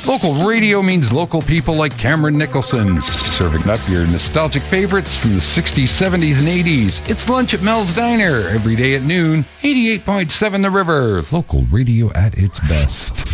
Local radio means local people like Cameron Nicholson, serving up your nostalgic favorites from the 60s, 70s, and 80s. It's lunch at Mel's Diner every day at noon. 88.7 The River, local radio at its best.